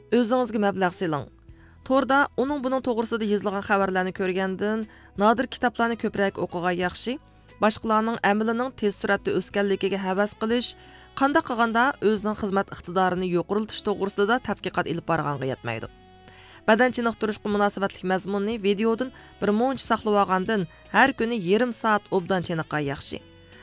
O'zingizga mablag' siling. Torda uning buning to'g'risida yozilgan xabarlarni ko'rgandan nodir kitoblarni ko'proq o'qigan yaxshi. Boshqalarning amalining tez suratda o'sganligiga havas qilish, qanday qilganda o'zining xizmat iqtidorini yo'qoriltish to'g'risida tadqiqot ilib borganga yetmaydi. Badan chiniqtirishga munosabatli mazmunni videodan bir muncha saqlab olgandan har kuni yarim soat obdan chiniqqan yaxshi.